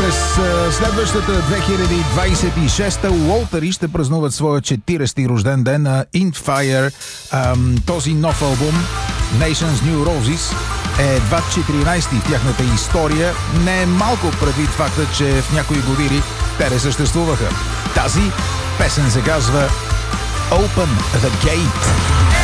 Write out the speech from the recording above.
През следващата 2026-та Уолтъри ще празнуват своя 40-ти рожден ден на Infire. Този нов албум Nations New Roses е едва 14-ти в тяхната история. Не е малко предвид факта, че в някои години те не съществуваха. Тази песен се казва Open the Gate.